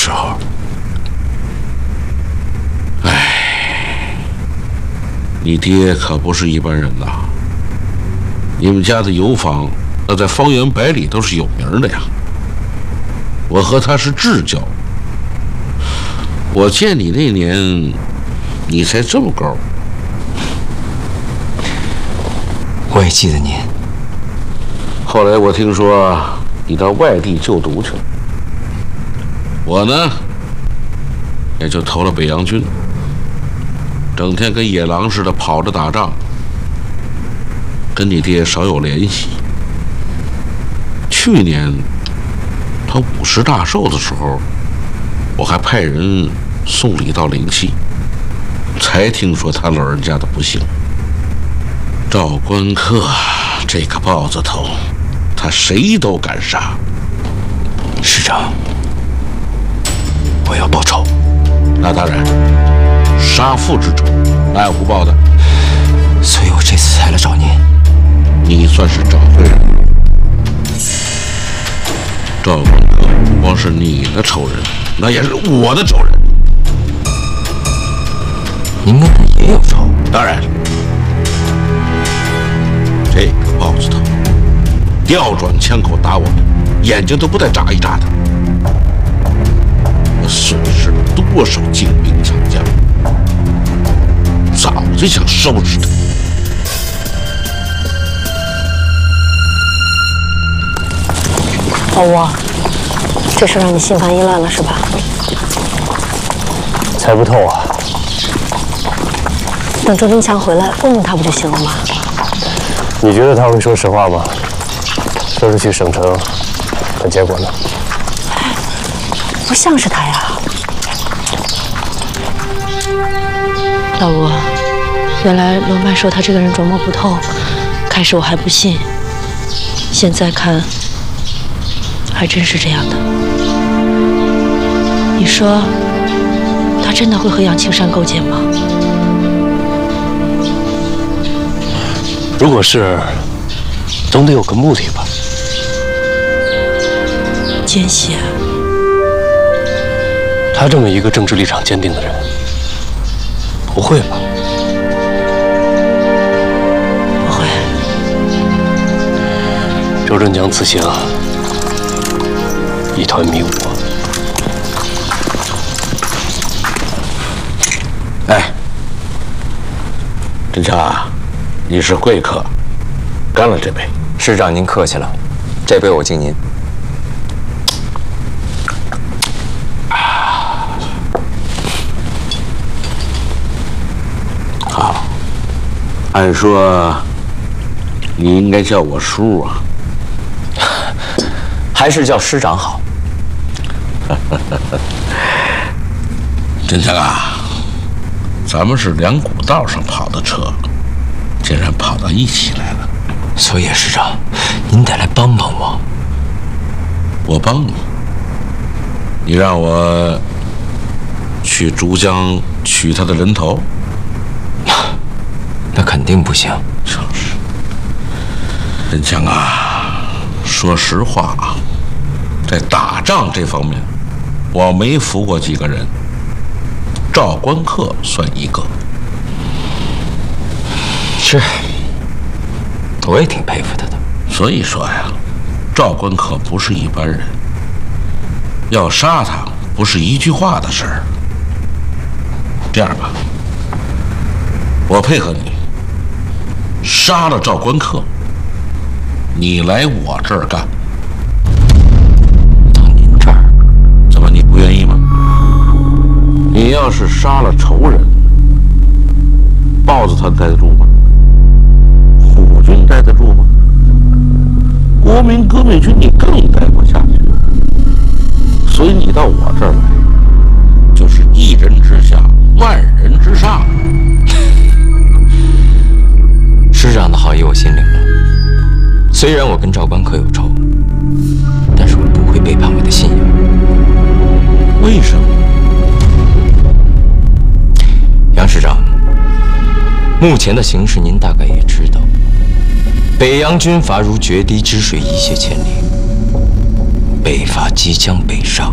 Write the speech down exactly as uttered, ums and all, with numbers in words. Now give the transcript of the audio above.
时候。 哎，你爹可不是一般人呐！你们家的油坊，那在方圆百里都是有名的呀。我和他是至交。我见你那年，你才这么高。 我也记得您。 后来我听说你到外地就读去了，我呢也就投了北洋军，整天跟野狼似的跑着打仗，跟你爹少有联系。去年他五十大寿的时候，我还派人送礼到灵溪，才听说他老人家的不幸。赵关客这个豹子头，他谁都敢杀。 师长，我要报仇。 那当然，杀父之仇，哪有不报的？ 所以我这次才来找您。 你算是找对人。赵关客不光是你的仇人，那也是我的仇人。 您跟他也有仇？ 当然。这个豹子头，调转枪口打我们，眼睛都不带眨一眨的。我损失了多少精兵强将，早就想收拾他。 老吴，这事让你心烦意乱了是吧？ 猜不透啊。 等周金强回来，问问他不就行了吗？ 你觉得他会说实话吗？说是去省城，可结果呢？ 不像是他呀。 老吴，原来罗曼说他这个人琢磨不透，开始我还不信，现在看还真是这样的。你说他真的会和杨青山勾结吗？ 如果是，总得有个目的吧？ 奸细。 他这么一个政治立场坚定的人，不会吧？ 不会。 周振江此行一团迷雾。 哎，振强啊，你是贵客，干了这杯。 师长您客气了，这杯我敬您。 好，按说你应该叫我叔啊， 还是叫师长好。 振强啊，咱们是两股道上跑的车，竟然跑到一起来了。 所以师长，您得来帮帮我。 我帮你，你让我去竹江取他的人头？ 那肯定不行。 就是，振强啊，说实话啊，在打仗这方面，我没服过几个人，赵关客算一个。 是，我也挺佩服他的。 所以说呀，赵关客不是一般人，要杀他不是一句话的事儿。这样吧，我配合你，杀了赵关客，你来我这儿干。 到您这儿？ 怎么你不愿意吗？你要是杀了仇人，豹子他待得住吗？虎军待得住吗？国民革命军你更待不下去，所以你到我这儿来，就是一人之下，万人之上。 师长的好意我心领了。虽然我跟赵关客有仇，但是我不会背叛我的信仰。 为什么？ 杨师长，目前的形势您大概也知道，北洋军阀如决堤之水，一泻千里，北伐即将北上。